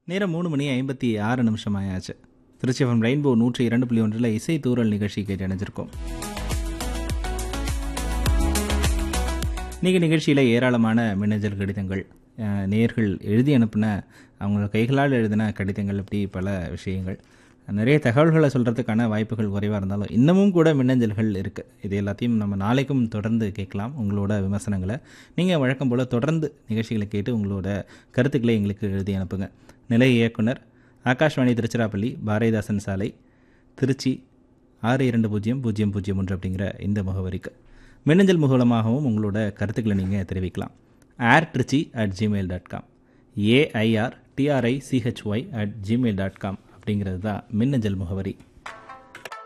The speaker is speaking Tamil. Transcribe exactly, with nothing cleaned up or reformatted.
நேரம் மூணு மணி ஐம்பத்தி ஆறு நிமிஷம் ஆயாச்சு. திருச்சி எஃப்எம் ரெயின்போ நூற்றி இரண்டு புள்ளி ஒன்றில் இசை தூரல் நிகழ்ச்சி கேட்டு இணைஞ்சிருக்கோம். இன்றைக்கி நிகழ்ச்சியில் ஏராளமான மின்னஞ்சல் கடிதங்கள், நேயர்கள் எழுதி அனுப்பின அவங்க கைகளால் எழுதின கடிதங்கள், இப்படி பல விஷயங்கள், நிறைய தகவல்களை சொல்கிறதுக்கான வாய்ப்புகள் குறைவாக இருந்தாலும் இன்னமும் கூட மின்னஞ்சல்கள் இருக்குது. இது எல்லாத்தையும் நம்ம நாளைக்கும் தொடர்ந்து கேட்கலாம். உங்களோட விமர்சனங்களை நீங்கள் வழக்கம் போல் தொடர்ந்து நிகழ்ச்சிகளை கேட்டு உங்களோட கருத்துக்களை எங்களுக்கு எழுதி அனுப்புங்க. நிலைய இயக்குனர் ஆகாஷ்வாணி திருச்சிராப்பள்ளி, பாரதிதாசன் சாலை, திருச்சி ஆறு இரண்டு பூஜ்ஜியம் பூஜ்ஜியம் பூஜ்ஜியம் ஒன்று அப்படிங்கிற இந்த முகவரிக்கு மின்னஞ்சல் மூலமாகவும் உங்களோட கருத்துக்களை நீங்கள் தெரிவிக்கலாம். ஏர் Trichy at Gmail dot com, AIR TRICHY at Gmail dot com அப்படிங்கிறது தான் மின்னஞ்சல் முகவரி.